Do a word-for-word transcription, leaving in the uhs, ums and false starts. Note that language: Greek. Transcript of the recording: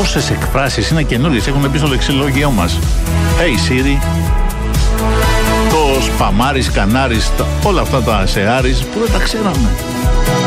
τόσες εκφράσεις, είναι καινούριες, έχουν μπει στο λεξιλόγιό μας. Hey Siri, το σπαμάρις, κανάρις, όλα αυτά τα σεάρις που δεν τα ξέραμε.